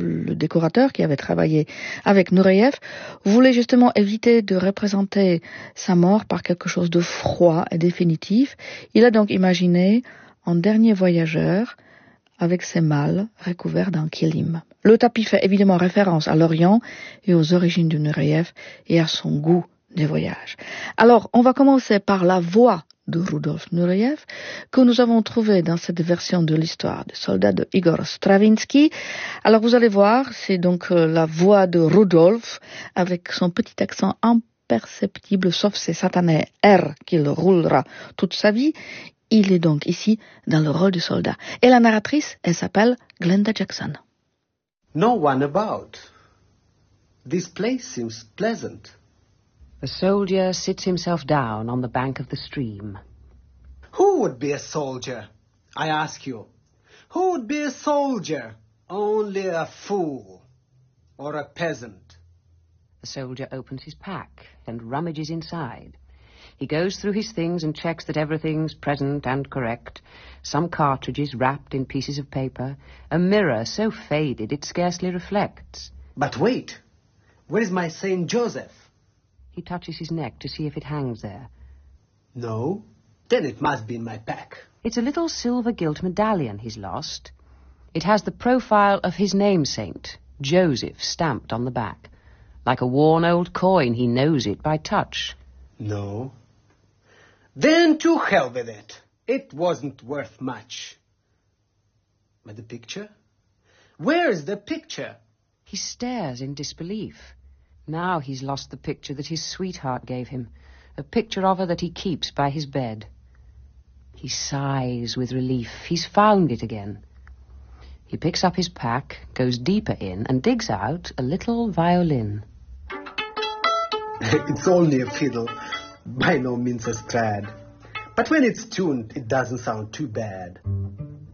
le décorateur qui avait travaillé avec Nureyev, voulait justement éviter de représenter sa mort par quelque chose de froid et définitif. Il a donc imaginé un dernier voyageur avec ses malles recouverts d'un kilim. Le tapis fait évidemment référence à l'Orient et aux origines de Nureyev et à son goût des voyages. Alors, on va commencer par la voix de Rudolf Nureyev, que nous avons trouvé dans cette version de l'histoire des soldats de Igor Stravinsky. Alors, vous allez voir, c'est donc la voix de Rudolf, avec son petit accent imperceptible, sauf ces satanés R qu'il roulera toute sa vie. Il est donc ici dans le rôle du soldat. Et la narratrice, elle s'appelle Glenda Jackson. No one about. This place seems pleasant. The soldier sits himself down on the bank of the stream. Who would be a soldier? I ask you. Who would be a soldier? Only a fool or a peasant. The soldier opens his pack and rummages inside. He goes through his things and checks that everything's present and correct. Some cartridges wrapped in pieces of paper. A mirror so faded it scarcely reflects. But wait. Where is my Saint Joseph? He touches his neck to see if it hangs there. No. Then it must be in my pack. It's a little silver gilt medallion he's lost. It has the profile of his namesake, Joseph, stamped on the back. Like a worn old coin, he knows it by touch. No. Then to hell with it. It wasn't worth much. But the picture? Where's the picture? He stares in disbelief. Now he's lost the picture that his sweetheart gave him, a picture of her that he keeps by his bed. He sighs with relief. He's found it again. He picks up his pack, goes deeper in, and digs out a little violin. It's only a fiddle, by no means a Strad. But when it's tuned, it doesn't sound too bad.